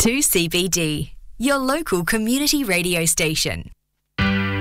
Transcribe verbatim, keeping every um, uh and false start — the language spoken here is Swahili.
two C B D, your local community radio station.